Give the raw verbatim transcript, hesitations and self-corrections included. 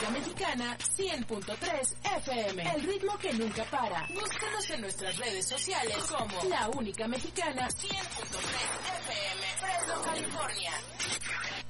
Única Mexicana cien punto tres F M. El ritmo que nunca para. Búscanos en nuestras redes sociales como La Única Mexicana cien punto tres F M. Fresno, California.